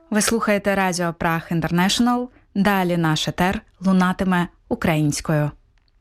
Ви слухаєте Радіо Праг Інтернешнл. Далі наш етер лунатиме українською.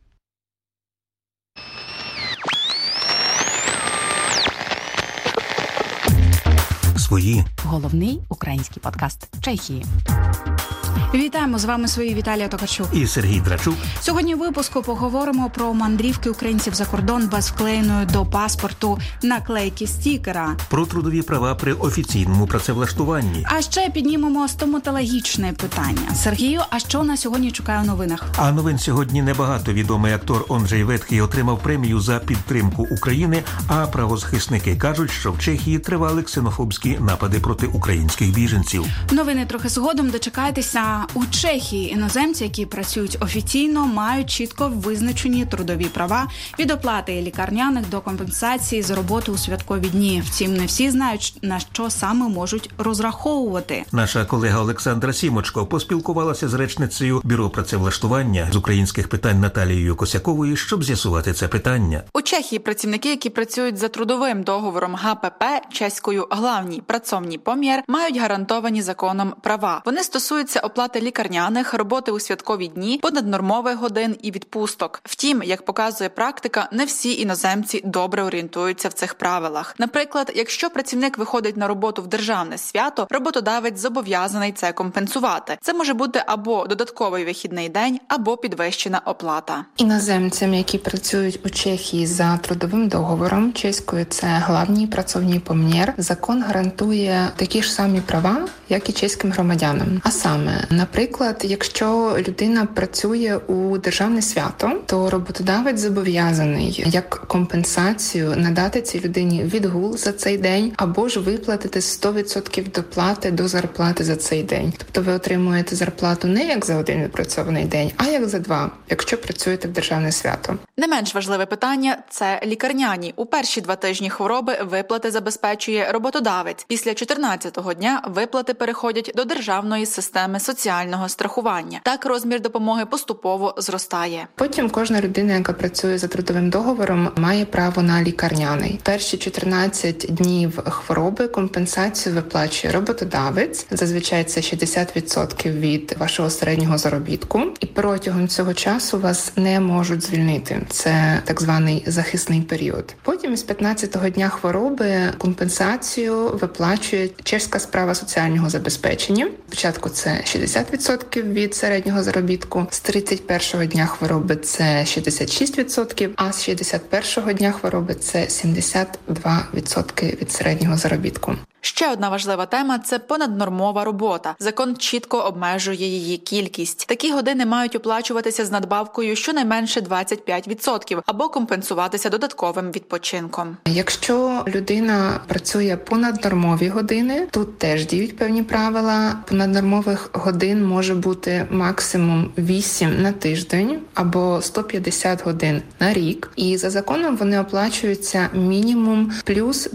Свої. Головний український подкаст Чехії. Вітаємо, з вами свої Віталія Токарчук І Сергій Драчук. Сьогодні в випуску поговоримо про мандрівки українців за кордон без вклеєної до паспорту наклейки стікера. Про трудові права при офіційному працевлаштуванні. А ще піднімемо стоматологічне питання. Сергію, а що на сьогодні чекає у новинах? А новин сьогодні небагато. Відомий актор Онджей Ветхий отримав премію за підтримку України, а правозахисники кажуть, що в Чехії тривали ксенофобські напади проти українських біженців. Новини трохи згодом, дочекайтеся. У Чехії іноземці, які працюють офіційно, мають чітко визначені трудові права від оплати лікарняних до компенсації за роботу у святкові дні. Втім, не всі знають, на що саме можуть розраховувати. Наша колега Олександра Сімочко поспілкувалася з речницею Бюро працевлаштування з українських питань Наталією Косяковою, щоб з'ясувати це питання. У Чехії працівники, які працюють за трудовим договором ГПП, чеською «главний працовний помір», мають гарантовані законом права. Вони стосуються оплати лікарняних, роботи у святкові дні, понаднормових годин і відпусток. Втім, як показує практика, не всі іноземці добре орієнтуються в цих правилах. Наприклад, якщо працівник виходить на роботу в державне свято, роботодавець зобов'язаний це компенсувати. Це може бути або додатковий вихідний день, або підвищена оплата. Іноземцям, які працюють у Чехії за трудовим договором, чеською це «главний працовний помір», закон гарантує такі ж самі права, як і чеським громадянам. А саме, наприклад, якщо людина працює у державне свято, то роботодавець зобов'язаний як компенсацію надати цій людині відгул за цей день або ж виплатити 100% доплати до зарплати за цей день. Тобто ви отримуєте зарплату не як за один відпрацьований день, а як за два, якщо працюєте в державне свято. Не менш важливе питання – це лікарняні. У перші 2 тижні хвороби виплати забезпечує роботодавець. Після 14-го дня виплати переходять до державної системи соціального страхування. Так розмір допомоги поступово зростає. Потім кожна людина, яка працює за трудовим договором, має право на лікарняний. Перші 14 днів хвороби компенсацію виплачує роботодавець. Зазвичай це 60% від вашого середнього заробітку. І протягом цього часу вас не можуть звільнити. Це так званий захисний період. Потім із 15-го дня хвороби компенсацію виплачує чеська справа соціального забезпечення. Спочатку це 60% від середнього заробітку, з 31-го дня хвороби це 66%, а з 61-го дня хвороби це 72% від середнього заробітку. Ще одна важлива тема – це понаднормова робота. Закон чітко обмежує її кількість. Такі години мають оплачуватися з надбавкою щонайменше 25% або компенсуватися додатковим відпочинком. Якщо людина працює понаднормові години, тут теж діють певні правила. Понаднормових годин може бути максимум 8 на тиждень або 150 годин на рік. І за законом вони оплачуються мінімум плюс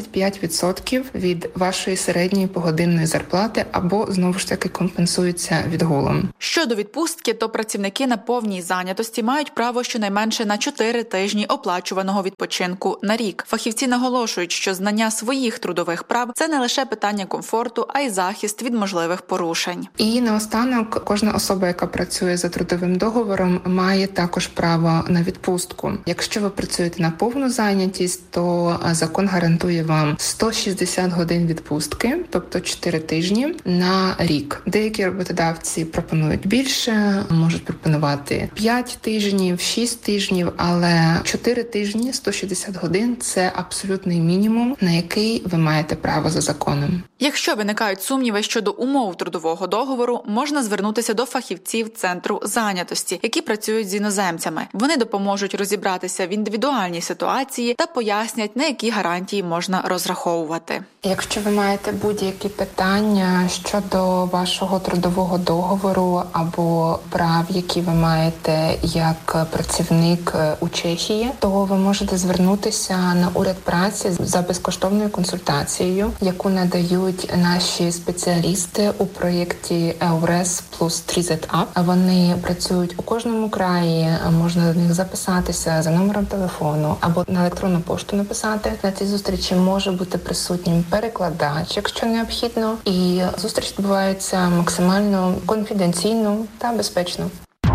25% від вашої середньої погодинної зарплати або, знову ж таки, компенсуються відгулом. Щодо відпустки, то працівники на повній зайнятості мають право щонайменше на 4 тижні оплачуваного відпочинку на рік. Фахівці наголошують, що знання своїх трудових прав – це не лише питання комфорту, а й захист від можливих порушень. І наостанок, кожна особа, яка працює за трудовим договором, має також право на відпустку. Якщо ви працюєте на повну зайнятість, то закон гарантує вам 160 годин відпустки, тобто 4 тижні на рік. Деякі роботодавці пропонують більше, можуть пропонувати 5 тижнів, 6 тижнів, але 4 тижні, 160 годин – це абсолютний мінімум, на який ви маєте право за законом. Якщо виникають сумніви щодо умов трудового договору, можна звернутися до фахівців Центру зайнятості, які працюють з іноземцями. Вони допоможуть розібратися в індивідуальній ситуації та пояснять, на які гарантії можна розраховувати. Якщо ви маєте будь-які питання щодо вашого трудового договору або прав, які ви маєте як працівник у Чехії, то ви можете звернутися на уряд праці за безкоштовною консультацією, яку надають наші спеціалісти у проєкті EURES плюс 3ZUP. Вони працюють у кожному краї, можна до них записатися за номером телефону або на електронну пошту написати. На цій зустрічі може бути присутнім перекладач, якщо необхідно. І зустріч відбувається максимально конфіденційно та безпечно.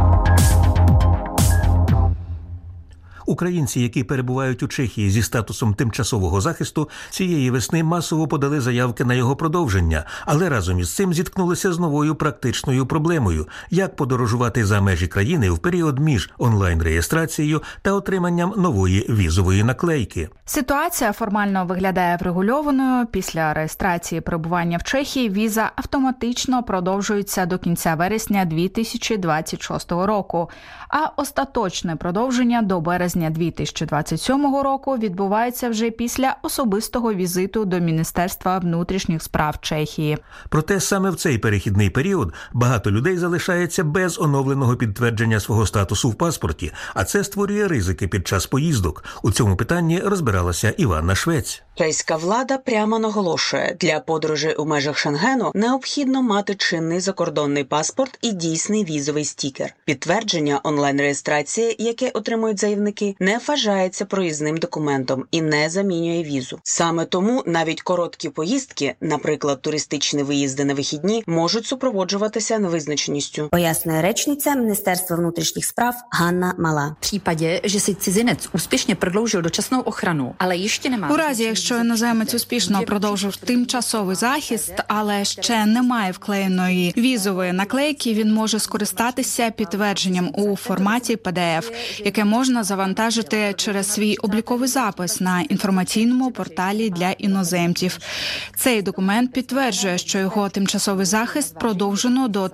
Українці, які перебувають у Чехії зі статусом тимчасового захисту, цієї весни масово подали заявки на його продовження, але разом із цим зіткнулися з новою практичною проблемою – як подорожувати за межі країни в період між онлайн-реєстрацією та отриманням нової візової наклейки. Ситуація формально виглядає врегульованою. Після реєстрації перебування в Чехії віза автоматично продовжується до кінця вересня 2026 року, а остаточне продовження до березня 2027 року відбувається вже після особистого візиту до Міністерства внутрішніх справ Чехії. Проте саме в цей перехідний період багато людей залишається без оновленого підтвердження свого статусу в паспорті, а це створює ризики під час поїздок. У цьому питанні розбиралася Іванна Швець. Чеська влада прямо наголошує, для подорожей у межах Шенгену необхідно мати чинний закордонний паспорт і дійсний візовий стікер. Підтвердження онлайн-реєстрації, яке отримують заявники, не вважається проїзним документом і не замінює візу. Саме тому навіть короткі поїздки, наприклад, туристичні виїзди на вихідні, можуть супроводжуватися невизначеністю. Пояснює речниця Міністерства внутрішніх справ Ганна Мала. В případě, že si cizinec úspěšně prodloužil dočasnou ochranu, ale ještě nemá... У разі, якщо іноземець успішно продовжив тимчасовий захист, але ще немає вклеєної візової наклейки, він може скористатися підтвердженням у форматі PDF, яке можна завантажити через свій обліковий запис на інформаційному порталі для іноземців. Цей документ підтверджує, що його тимчасовий захист продовжено до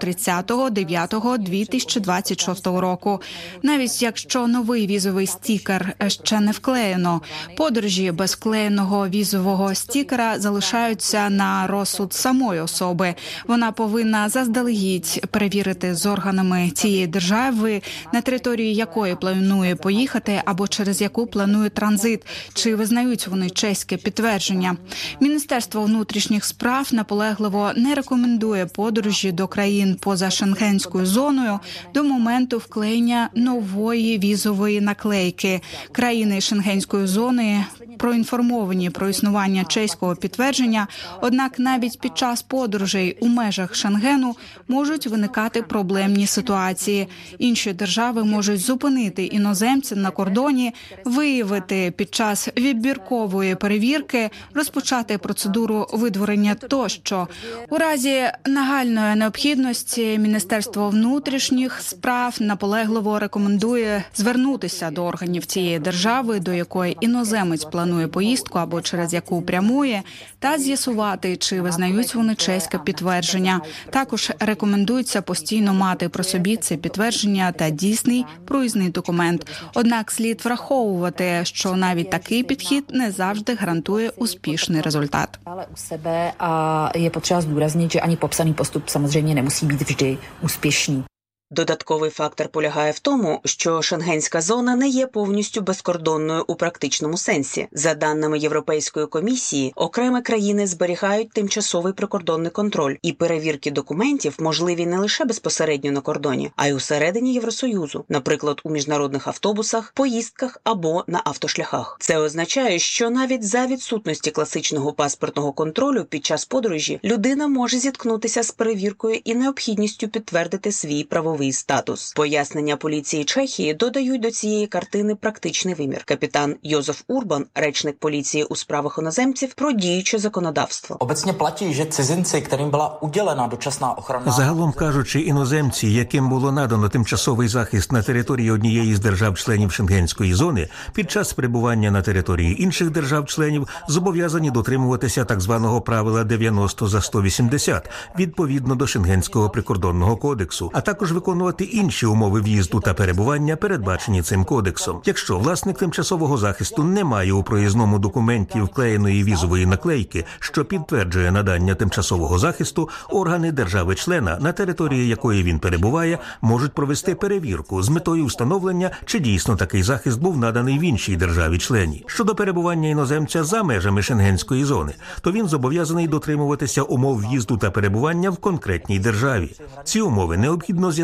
30.09.2026 року. Навіть якщо новий візовий стікер ще не вклеєно, подорожі без вклеєного візового стікера залишаються на розсуд самої особи. Вона повинна заздалегідь перевірити з органами цієї держави, на території якої планує поїхати або через яку планує транзит, чи визнають вони чеське підтвердження. Міністерство внутрішніх справ наполегливо не рекомендує подорожі до країн поза шенгенською зоною до моменту вклеєння нової візової наклейки. Країни шенгенської зони проінформовані про існування чеського підтвердження, однак навіть під час подорожей у межах Шенгену можуть виникати проблемні ситуації. Інші держави можуть зупинити іноземця на кордоні, виявити під час відбіркової перевірки, розпочати процедуру видворення тощо. У разі нагальної необхідності Міністерство внутрішніх справ наполегливо рекомендує звернутися до органів цієї держави, до якої іноземець планує поїздку або через яку прямує, та з'ясувати, чи визнають вони чеське підтвердження. Також рекомендується постійно мати при собі це підтвердження та дійсний проїзний документ. Однак слід враховувати, що навіть такий підхід не завжди гарантує успішний результат. Ale u sebe a je potřeba zdůraznit, že ani popsaný postup samozřejmě nemusí být vždy úspěšný. Додатковий фактор полягає в тому, що шенгенська зона не є повністю безкордонною у практичному сенсі. За даними Європейської комісії, окремі країни зберігають тимчасовий прикордонний контроль, і перевірки документів можливі не лише безпосередньо на кордоні, а й усередині Євросоюзу, наприклад, у міжнародних автобусах, поїздках або на автошляхах. Це означає, що навіть за відсутності класичного паспортного контролю під час подорожі людина може зіткнутися з перевіркою і необхідністю підтвердити свій правовий статус. Пояснення поліції Чехії додають до цієї картини практичний вимір. Капітан Йозеф Урбан, речник поліції у справах іноземців, про діюче законодавство. Obecně platí, že cizinci, kterým byla udělena dočasná ochrana... Загалом кажучи, іноземці, яким було надано тимчасовий захист на території однієї з держав-членів Шенгенської зони, під час перебування на території інших держав-членів зобов'язані дотримуватися так званого правила 90 за 180, відповідно до Шенгенського прикордонного кодексу, а також виконувати інші умови в'їзду та перебування, передбачені цим кодексом. Якщо власник тимчасового захисту не має у проїзному документі вклеєної візової наклейки, що підтверджує надання тимчасового захисту, органи держави-члена, на території якої він перебуває, можуть провести перевірку з метою встановлення, чи дійсно такий захист був наданий в іншій державі-члені. Щодо перебування іноземця за межами Шенгенської зони, то він зобов'язаний дотримуватися умов в'їзду та перебування в конкретній державі. Ці умови необхідно з'ясувати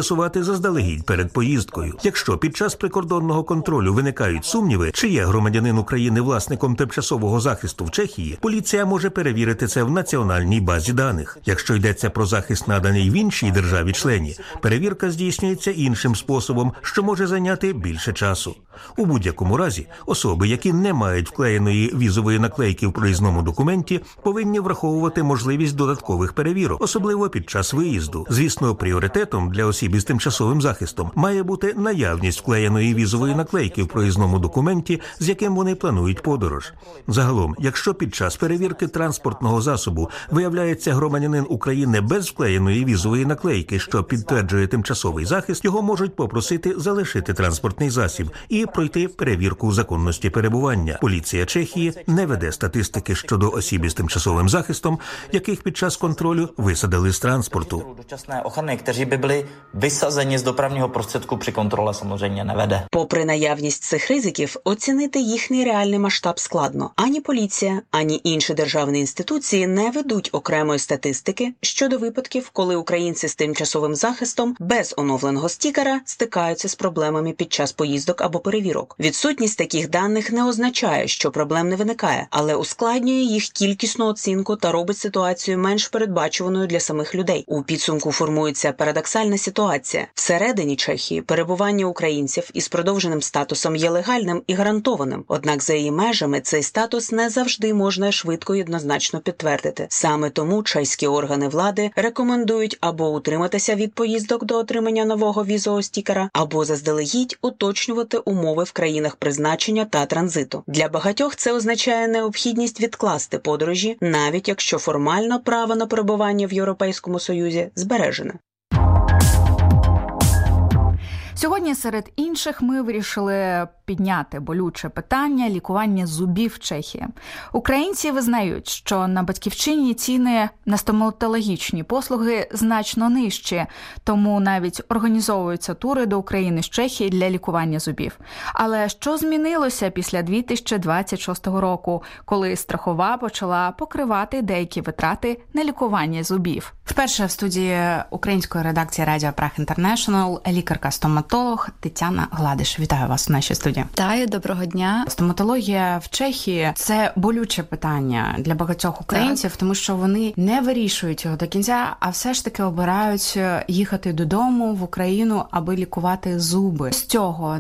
з'ясувати заздалегідь перед поїздкою. Якщо під час прикордонного контролю виникають сумніви, чи є громадянин України власником тимчасового захисту в Чехії, поліція може перевірити це в національній базі даних. Якщо йдеться про захист, наданий в іншій державі-члені, перевірка здійснюється іншим способом, що може зайняти більше часу. У будь-якому разі, особи, які не мають вклеєної візової наклейки в проїзному документі, повинні враховувати можливість додаткових перевірок, особливо під час виїзду. Звісно, пріоритетом для осіб із тимчасовим захистом має бути наявність вклеєної візової наклейки в проїзному документі, з яким вони планують подорож. Загалом, якщо під час перевірки транспортного засобу виявляється громадянин України без вклеєної візової наклейки, що підтверджує тимчасовий захист, його можуть попросити залишити транспортний засіб і пройти перевірку законності перебування. Поліція Чехії не веде статистики щодо осіб із тимчасовим захистом, яких під час контролю висадили з транспорту. Дочасné ochrany, kteří by byli vysazeni z dopravního prostředku při kontrole, samozřejmě nevede. Попри наявність цих ризиків, оцінити їхній реальний масштаб складно. Ані поліція, ані інші державні інституції не ведуть окремої статистики щодо випадків, коли українці з тимчасовим захистом без оновленого стікера стикаються з проблемами під час поїздок або перевірок. Відсутність таких даних не означає, що проблем не виникає, але ускладнює їх кількісну оцінку та робить ситуацію менш передбачуваною для самих людей. У підсумку формується парадоксальна ситуація. Всередині Чехії перебування українців із продовженим статусом є легальним і гарантованим. Однак за її межами цей статус не завжди можна швидко і однозначно підтвердити. Саме тому чеські органи влади рекомендують або утриматися від поїздок до отримання нового візового стікера, або заздалегідь уточнювати умови в країнах призначення та транзиту. Для багатьох це означає необхідність відкласти подорожі, навіть якщо формально право на перебування в Європейському Союзі збережене. Сьогодні серед інших ми вирішили підняти болюче питання лікування зубів в Чехії. Українці визнають, що на батьківщині ціни на стоматологічні послуги значно нижчі, тому навіть організовуються тури до України з Чехії для лікування зубів. Але що змінилося після 2026 року, коли страхова почала покривати деякі витрати на лікування зубів? Вперше в студії української редакції Радіо Праг Інтернешнл лікарка-стоматолог Тетяна Гладиш. Вітаю вас в нашій студії. Вітаю, доброго дня. Стоматологія в Чехії – це болюче питання для багатьох українців, тому що вони не вирішують його до кінця, а все ж таки обирають їхати додому в Україну, аби лікувати зуби. З цього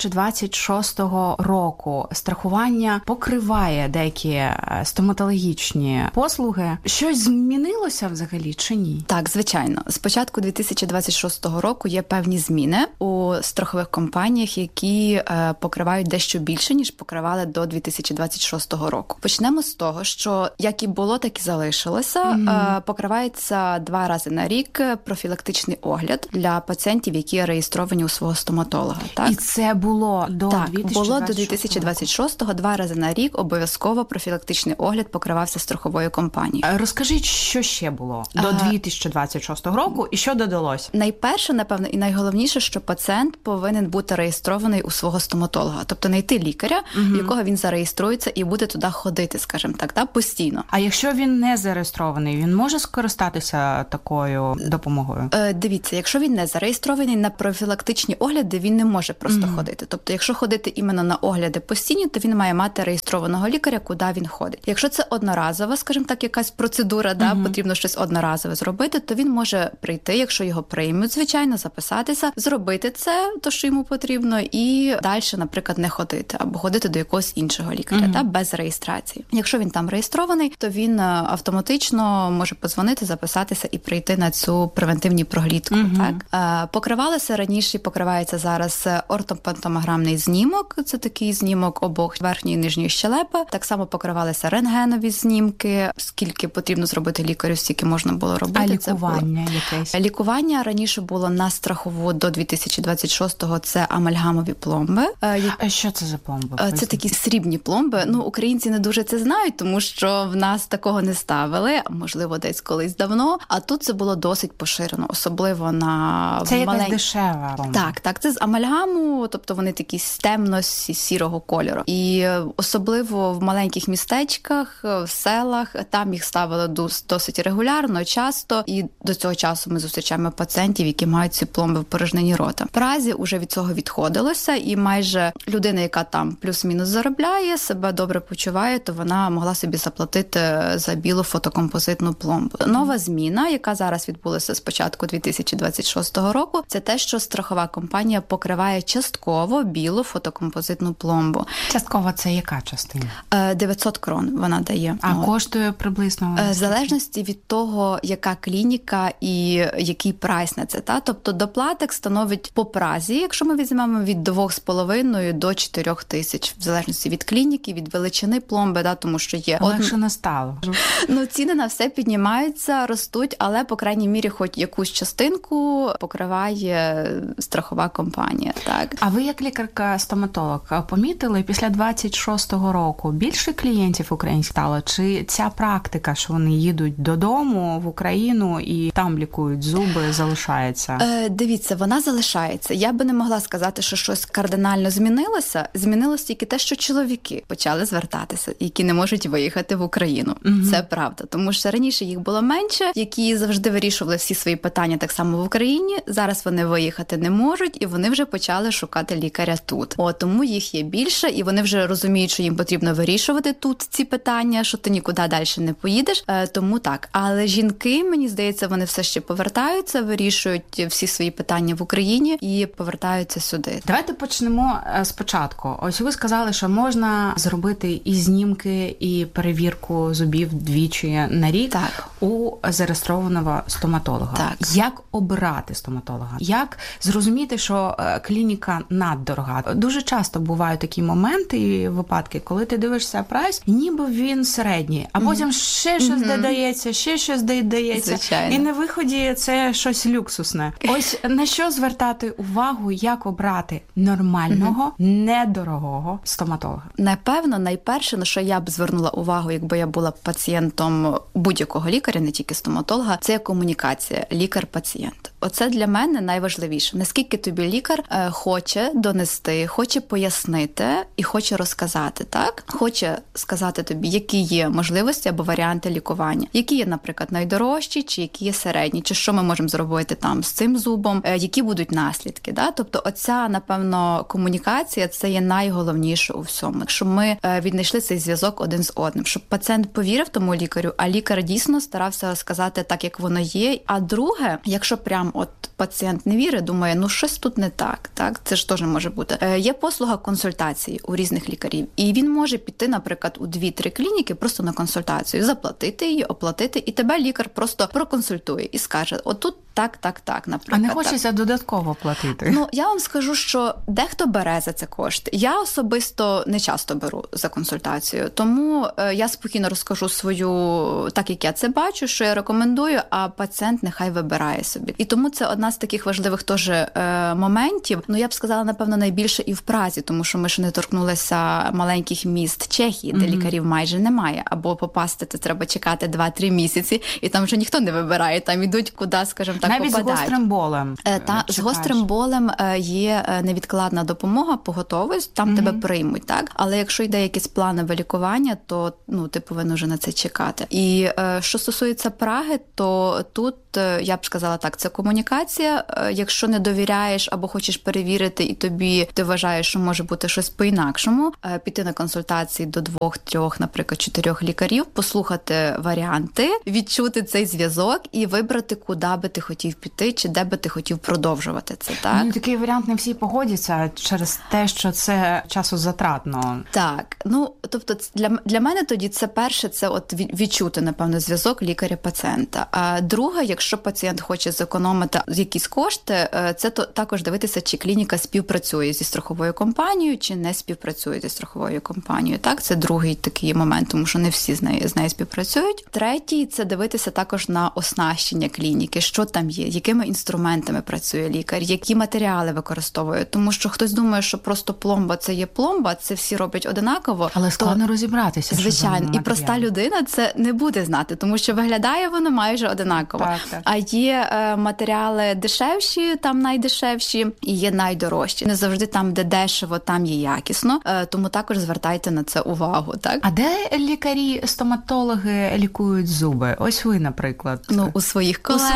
2026 року страхування покриває деякі стоматологічні послуги. Щось змінилося взагалі чи ні? Так, звичайно. З початку 2026 року є певні зміни у страхових компаніях, які покривають дещо більше, ніж покривали до 2026 року. Почнемо з того, що як і було, так і залишилося. Покривається 2 рази на рік профілактичний огляд для пацієнтів, які реєстровані у свого стоматолога. Так? І це було до 2026 було до 2026-го. 2 рази на рік обов'язково профілактичний огляд покривався страховою компанією. Розкажіть, що ще було до 2026 року і що додалось? Найперше, напевно, і найголовніше, що пацієнт повинен бути реєстрований у свого стоматолога. Тобто знайти лікаря, якого він зареєструється і буде туди ходити, скажімо так, постійно. А якщо він не зареєстрований, він може скористатися такою допомогою? Дивіться, якщо він не зареєстрований на профілактичні огляди, він не може просто ходити. Тобто, якщо ходити іменно на огляди постійні, то він має мати реєстрованого лікаря, куди він ходить. Якщо це одноразова, скажімо так, якась процедура, потрібно щось одноразове зробити, то він може прийти, якщо його приймуть, звичайно, записатися, зробити це, то, що йому потрібно, і далі, наприклад, не ходити, або ходити до якогось іншого лікаря, без реєстрації. Якщо він там реєстрований, то він автоматично може подзвонити, записатися і прийти на цю превентивну проглядку. Так? Покривалося раніше, покривається зараз ортопантомограмний знімок, це такий знімок обох верхньої і нижньої щелепи. Так само покривалися рентгенові знімки, скільки потрібно зробити лікарю, стільки можна було робити. А лікування якесь? Лікування раніше було на страхову до 2026-го, це амальгамові пломби. А що це за пломби? Це такі срібні пломби. Ну, українці не дуже це знають, тому що в нас такого не ставили, можливо, десь колись давно, а тут це було досить поширено, особливо на це якась дешева пломба. Так, це з амальгаму, тобто вони такі темно-сірого кольору. І особливо в маленьких містечках, в селах, там їх ставили досить регулярно, часто, і до цього часу ми зустрічаємо пацієнтів, які мають ці пломби в порожнині рота. В Празі вже від цього відходилося, і майже людина, яка там плюс-мінус заробляє, себе добре почуває, то вона могла собі заплатити за білу фотокомпозитну пломбу. Нова зміна, яка зараз відбулася з початку 2026 року, це те, що страхова компанія покриває частково білу фотокомпозитну пломбу. Частково це яка частина? 900 крон вона дає. А коштує приблизно? В залежності від того, яка клініка і який прайс на це. Тобто доплаток становить по Празі, якщо ми візьмемо від 2,5 до 4 тисяч, в залежності від клініки, від величини пломби, тому що є... Легше не стало. Ціни на все піднімаються, ростуть, але, по крайній мірі, хоч якусь частинку покриває страхова компанія. Так. А ви, як лікарка-стоматолог, помітили після 26-го року більше клієнтів українських стало? Чи ця практика, що вони їдуть додому в Україну і там лікують зуби, залишається? Дивіться, вона залишається. Я би не могла сказати, що щось кардинально змінилося. Змінилось тільки те, що чоловіки почали звертатися, які не можуть виїхати в Україну. Це правда. Тому що раніше їх було менше, які завжди вирішували всі свої питання так само в Україні. Зараз вони виїхати не можуть, і вони вже почали шукати лікаря тут. Тому їх є більше, і вони вже розуміють, що їм потрібно вирішувати тут ці питання, що ти нікуди далі не поїдеш. Тому так. Але жінки, мені здається, вони все ще повертаються, вирішують всі свої питання в Україні і повертаються сюди. Давайте почнемо спочатку. Ось ви сказали, що можна зробити і знімки, і перевірку зубів двічі на рік у зареєстрованого стоматолога. Так. Як обирати стоматолога? Як зрозуміти, що клініка наддорога? Дуже часто бувають такі моменти і випадки, коли ти дивишся прайс, ніби він середній, а потім ще щось додається, ще щось додається. Звичайно. І на виході це щось люксусне. Ось на що звертати увагу, як обрати нормального, недорогого стоматолога? Напевно, найперше, на що я б звернула увагу, якби я була пацієнтом будь-якого лікаря, не тільки стоматолога, це комунікація лікар-пацієнт. Оце для мене найважливіше. Наскільки тобі лікар хоче донести, хоче пояснити і хоче розказати, так? Хоче сказати тобі, які є можливості або варіанти лікування, які є, наприклад, найдорожчі, чи які є середні, чи що ми можемо зробити там з цим зубом, які будуть наслідки. Да? Тобто оця, напевно, комунікація, це є найголовніше у всьому. Щоб ми віднайшли цей зв'язок один з одним, щоб пацієнт повірив тому лікарю, а лікар дійсно старався сказати так, як воно є. А друге, якщо прям от пацієнт не вірить, думає, щось тут не так, це ж теж може бути. Є послуга консультації у різних лікарів, і він може піти, наприклад, у 2-3 клініки просто на консультацію, заплатити її, оплатити, і тебе лікар просто проконсультує і скаже, отут так, наприклад. А не хочеться додатково платити? Я вам скажу, що дехто бере за це кошти. Я особисто не часто беру за консультацію, тому я спокійно розкажу свою, так як я це бачу, що я рекомендую, а пацієнт нехай вибирає собі. І тому це одна з таких важливих теж моментів. Я б сказала, напевно, найбільше і в Празі, тому що ми ще не торкнулися маленьких міст Чехії, де лікарів майже немає. Або попасти, це треба чекати 2-3 місяці, і там вже ніхто не вибирає, там ідуть куди, скажімо так, навіть попадають. З гострим болем. З гострим болем є невідкладна допомога, поготовість, там тебе приймуть, так? Але якщо йде якісь планове лікування, то ти повинен вже на це чекати. І що стосується Праги, то тут я б сказала так, це комунікація. Якщо не довіряєш або хочеш перевірити, і ти вважаєш, що може бути щось по-інакшому, піти на консультації до 2-3, наприклад, 4 лікарів, послухати варіанти, відчути цей зв'язок і вибрати, куди би ти хотів піти, чи де би ти хотів продовжувати це, так? Такий варіант не всі погодяться через те, що це часозатратно. Так. Тобто для мене тоді це перше, це от відчути, напевно, зв'язок лікаря-пацієнта. А друге, якщо пацієнт хоче зекономити якісь кошти, це також дивитися, чи клініка співпрацює зі страховою компанією, чи не співпрацює зі страховою компанією. Так, це другий такий момент, тому що не всі з нею співпрацюють. Третій – це дивитися також на оснащення клініки, що там є, якими інструментами працює лікар, які матеріали використовує. Тому що хтось думає, що просто пломба – це є пломба, це всі роблять одинаково. Але складно розібратися. Звичайно, і проста людина це не буде знати, тому що виглядає воно майже одинаково. Так. А є матеріали дешевші, там найдешевші, і є найдорожчі. Не завжди там, де дешево, там є якісно, тому також звертайте на це увагу. Так? А де лікарі-стоматологи лікують зуби? Ось ви, наприклад. У своїх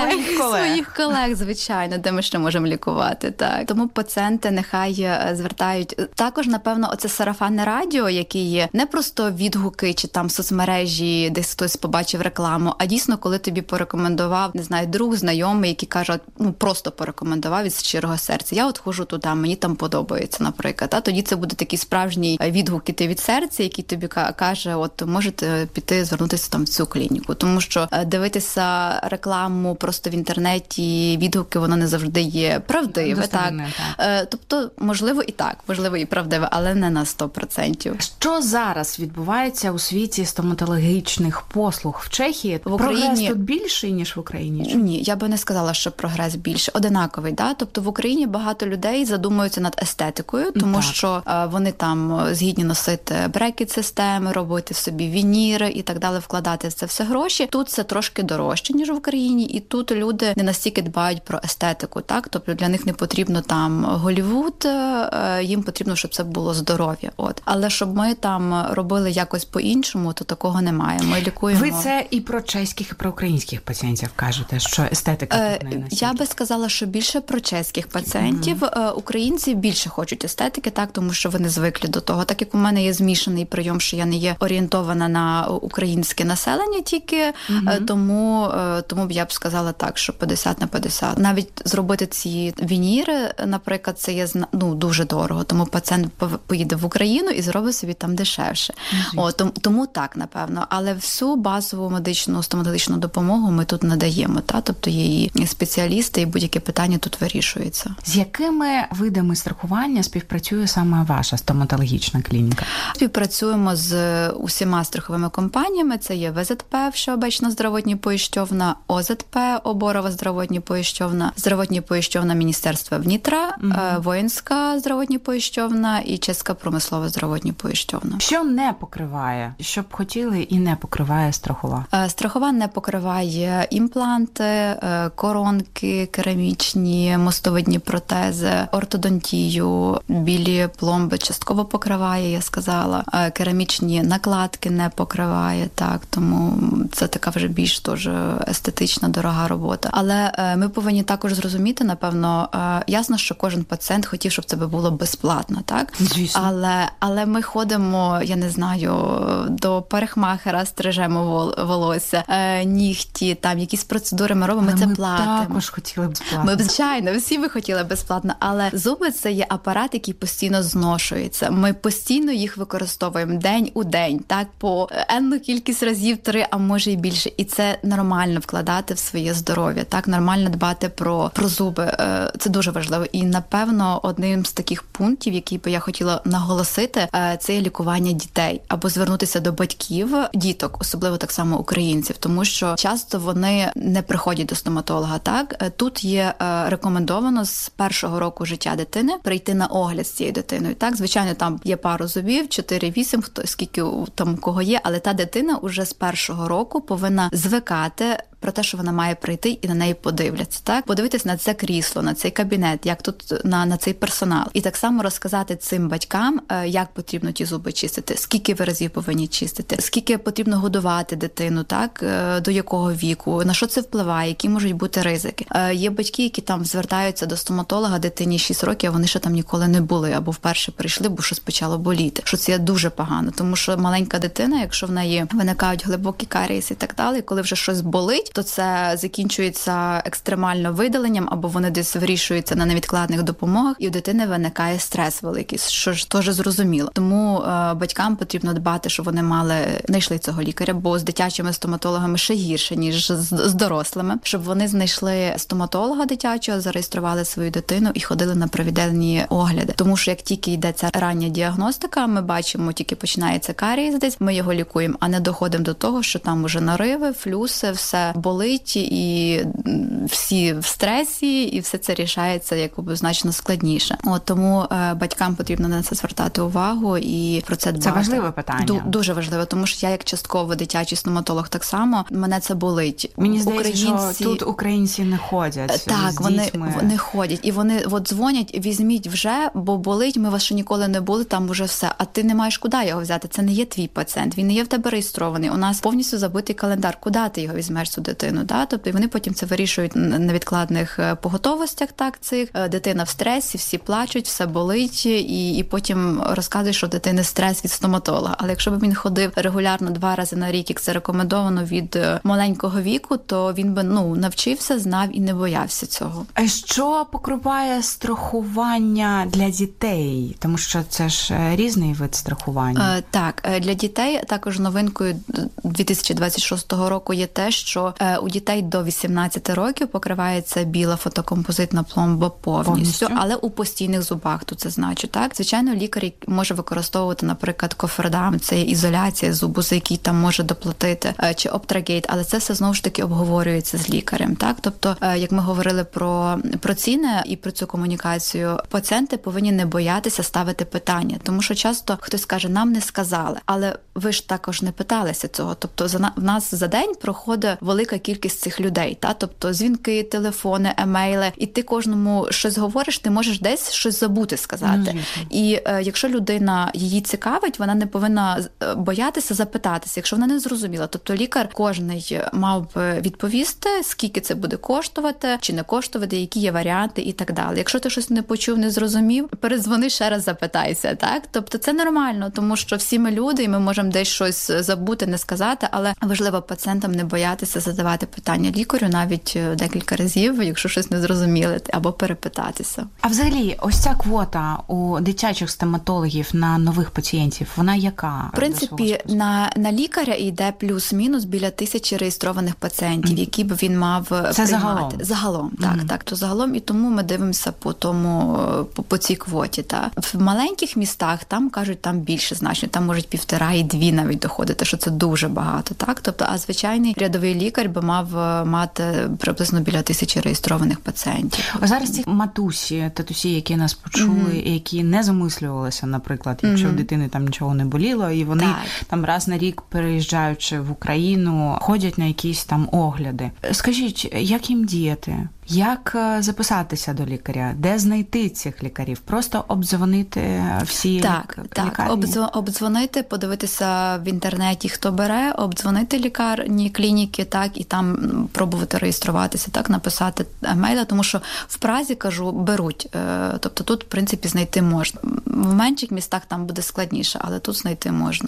колег, звичайно, де ми ще можемо лікувати. Так. Тому пацієнти нехай звертають. Також, напевно, оце сарафанне радіо, яке є не просто відгуки чи там соцмережі, десь хтось побачив рекламу, а дійсно, коли тобі порекомендував, не знаю, друг, знайомий, який каже, просто порекомендував від щирого серця. Я от ходжу туди, мені там подобається, наприклад. А тоді це буде такий справжній відгук іти від серця, який тобі каже, от можете піти, звернутися там в цю клініку. Тому що дивитися рекламу просто в інтернеті, відгуки, воно не завжди є правдиве. Так. Тобто, можливо і так, можливо і правдиве, але не на 100%. Що зараз відбувається у світі стоматологічних послуг в Чехії? В Україні прогрес тут більший, ніж в Україні? Ні, я би не сказала, що прогрес більше. Одинаковий, да? Тобто в Україні багато людей задумуються над естетикою, тому що вони там згідні носити брекет-системи, робити собі вініри і так далі, вкладати в це все гроші. Тут це трошки дорожче, ніж в Україні, і тут люди не настільки дбають про естетику, так? Тобто для них не потрібно там Голлівуд, їм потрібно, щоб це було здоров'я. От. Але щоб ми там робили якось по-іншому, то такого немає. Ми лікуємо... Ви це і про чеських, і про українських пацієнтів кажете, що естетика тут не настільки? Я би сказала, що більше про чеських пацієнтів. Українці більше хочуть естетики, так, тому що вони звикли до того. Так як у мене є змішаний прийом, що я не є орієнтована на українське населення тільки, тому б я б сказала так, що 50/50. Навіть зробити ці вініри, наприклад, це є дуже дорого, тому пацієнт поїде в Україну і зробить собі там дешевше. Тому так, напевно. Але всю базову медичну стоматологічну допомогу ми тут надаємо. Тобто є і спеціалісти, і будь-яке питання тут вирішується. З якими видами страхування співпрацює саме ваша стоматологічна клініка? Співпрацюємо з усіма страховими компаніями. Це є ВЗТП, Всеобъемная здравотní поjišťovna, ОЗТП, Оборова здравотní поjišťovna, здравотní поjišťovna Міністерства внітра, Воїнська здравотní поjišťovna і Чеська промислова здравотní поjišťovna. Що не покриває? Що б хотіли і не покриває страхова? Страхова не покриває імпланти, коронки керамічні, мостовидні протези, ортодонтію, білі пломби частково покриває, я сказала. Керамічні накладки не покриває, так, тому це така вже більш теж естетична, дорога робота. Але ми повинні також зрозуміти, напевно, ясно, що кожен пацієнт хотів, щоб це було безплатно, так? Звісно. Але ми ходимо, я не знаю, до парикмахера, стрижемо волосся, нігті, там якісь процедури ми робимо, ми це платимо. Ми також хотіли безплатно. Ми, звичайно, всі би хотіли безплатно, але зуби – це є апарат, який постійно зношується. Ми постійно їх використовуємо день у день, так, по енну кількість разів, 3, а може і більше. І це нормально вкладати в своє здоров'я, так, нормально дбати про зуби. Це дуже важливо. І, напевно, одним з таких пунктів, який би я хотіла наголосити, це є лікування дітей. Або звернутися до батьків, діток, особливо так само українців, тому що часто вони не приходять до стоматолога, так. Тут є рекомендовано з першого року життя дитини прийти на огляд з цією дитиною, так. Звичайно, там є пару зубів, 4-8, хто скільки там кого є, але та дитина уже з першого року повинна звикати про те, що вона має прийти і на неї подивляться, так? Подивитись на це крісло, на цей кабінет, як тут на цей персонал. І так само розказати цим батькам, як потрібно ті зуби чистити, скільки ви разів повинні чистити, скільки потрібно годувати дитину, так? До якого віку, на що це впливає, які можуть бути ризики. Є батьки, які там звертаються до стоматолога дитині 6 років, а вони ще там ніколи не були, або вперше прийшли, бо щось почало боліти. Що це дуже погано, тому що маленька дитина, якщо в неї виникають глибокі карієси і так далі, коли вже щось болить, то це закінчується екстремально видаленням, або вони десь вирішуються на невідкладних допомогах, і у дитини виникає стрес великий, що ж теж зрозуміло. Тому батькам потрібно дбати, щоб вони знайшли цього лікаря, бо з дитячими стоматологами ще гірше, ніж з дорослими, щоб вони знайшли стоматолога дитячого, зареєстрували свою дитину і ходили на провідельні огляди. Тому що як тільки йде ця рання діагностика, ми бачимо, тільки починається карієс десь, ми його лікуємо, а не доходимо до того, що там уже нариви, флюси, все болить, і всі в стресі, і все це рішається якби значно складніше. Тому батькам потрібно на це звертати увагу і про це дбати. Це важливе питання. Дуже важливо, тому що я як частково дитячий стоматолог так само, мене це болить. Мені здається, що тут українці не ходять. Так, вони ходять. І вони дзвонять, візьміть вже, бо болить, ми вас ще ніколи не були, там уже все. А ти не маєш куди його взяти. Це не є твій пацієнт, він не є в тебе реєстрований. У нас повністю забитий календар. Куди ти його візьмеш, цю дитину? Да? Тобто вони потім це вирішують на невідкладних поготовостях, так, цих. Дитина в стресі, всі плачуть, все болить, і потім розказують, що в дитини стрес від стоматолога. Але якщо б він ходив регулярно 2 рази на рік, як це рекомендовано від маленького віку, то він би навчився, знав і не боявся цього. А що покриває страхування для дітей? Тому що це ж різний вид страхування. Так, для дітей також новинкою 2026 року є те, що у дітей до 18 років покривається біла фотокомпозитна пломба повністю, але у постійних зубах, то це значить, так? Звичайно, лікар може використовувати, наприклад, кофердам, це є ізоляція зубу, за який там може доплатити, чи Optragate, але це все знову ж таки обговорюється з лікарем, так? Тобто, як ми говорили про ціни і про цю комунікацію, пацієнти повинні не боятися ставити питання, тому що часто хтось каже, нам не сказали, але ви ж також не питалися цього. Тобто, в нас за день проходить велика кількість цих людей, так? Тобто, дзвінки, телефони, емейли, і ти кожному щось говориш, ти можеш десь щось забути сказати. І якщо людина її цікавить, вона не повинна боятися запитатися, якщо вона не зрозуміла. Тобто лікар кожний мав би відповісти, скільки це буде коштувати, чи не коштувати, які є варіанти і так далі. Якщо ти щось не почув, не зрозумів, передзвони ще раз, запитайся, так? Тобто це нормально, тому що всі ми люди, і ми можемо десь щось забути, не сказати, але важливо пацієнтам не боятися задавати питання лікарю навіть декілька разів, якщо щось не зрозуміли, або перепитатися. А взагалі, ось ця квота у дитячих стоматологів на нових пацієнтів, вона яка? В принципі, на лікаря йде плюс-мінус біля 1000 реєстрованих пацієнтів, які б він мав це приймати. Загалом, так, то загалом, і тому ми дивимося по цій квоті. Так. В маленьких містах, там кажуть, там більше значно, там можуть 1,5 і 2 навіть доходити, що це дуже багато, так? Тобто, а звичайний рядовий лікар би мав мати приблизно біля 1000 реєстрованих пацієнтів. Зараз ці матусі, татусі, які нас почули, які не замислювалися, наприклад, якщо в дитини там нічого не боліло, і вони там раз на рік, переїжджаючи в Україну, ходять на якісь там огляди. Скажіть, як їм діяти? Як записатися до лікаря? Де знайти цих лікарів? Просто обдзвонити всі лікарні? Обдзвонити, подивитися в інтернеті, хто бере, обдзвонити лікарні, клініки, так, і там пробувати реєструватися, так, написати емейли, тому що в Празі, кажу, беруть. Тобто тут, в принципі, знайти можна. В менших містах там буде складніше, але тут знайти можна.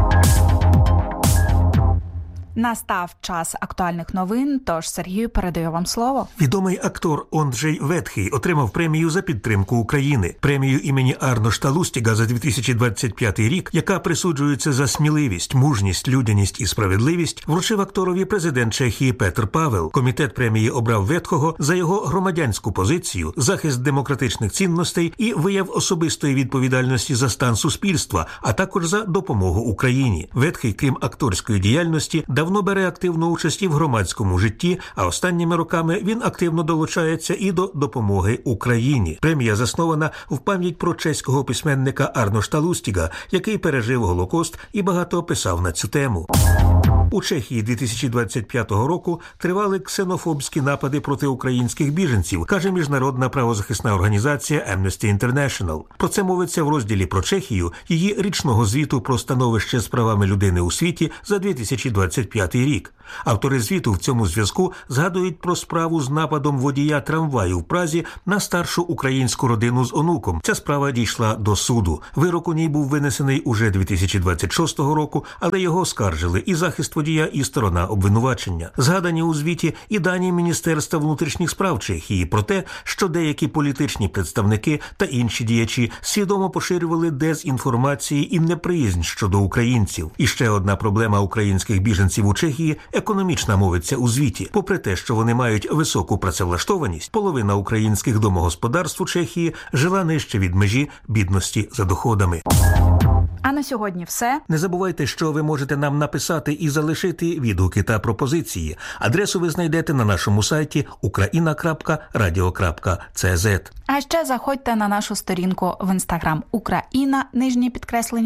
Настав час актуальних новин, тож Сергію передаю вам слово. Відомий актор Онджей Ветхий отримав премію за підтримку України. Премію імені Арношта Лустіга за 2025 рік, яка присуджується за сміливість, мужність, людяність і справедливість, вручив акторові президент Чехії Петр Павел. Комітет премії обрав Ветхого за його громадянську позицію, захист демократичних цінностей і вияв особистої відповідальності за стан суспільства, а також за допомогу Україні. Ветхий, крім акторської діяльності, давно бере активну участь і в громадському житті, а останніми роками він активно долучається і до допомоги Україні. Премія заснована в пам'ять про чеського письменника Арношта Лустіга, який пережив Голокост і багато писав на цю тему. У Чехії 2025 року тривали ксенофобські напади проти українських біженців, каже міжнародна правозахисна організація Amnesty International. Про це мовиться в розділі про Чехію її річного звіту про становище з правами людини у світі за 2025 рік. Автори звіту в цьому зв'язку згадують про справу з нападом водія трамваю в Празі на старшу українську родину з онуком. Ця справа дійшла до суду. Вирок у ній був винесений уже 2026 року, але його оскаржили, і захист водія водія і сторона обвинувачення. Згадані у звіті і дані Міністерства внутрішніх справ Чехії про те, що деякі політичні представники та інші діячі свідомо поширювали дезінформації і неприязнь щодо українців. І ще одна проблема українських біженців у Чехії – економічна, мовиться у звіті. Попри те, що вони мають високу працевлаштованість, половина українських домогосподарств у Чехії жила нижче від межі бідності за доходами. А на сьогодні все. Не забувайте, що ви можете нам написати і залишити відгуки та пропозиції. Адресу ви знайдете на нашому сайті ukraina.radio.cz. А ще заходьте на нашу сторінку в Instagram Україна,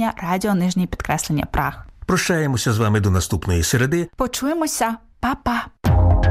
_радіо, _Праг. Прощаємося з вами до наступної середи. Почуємося. Па-па.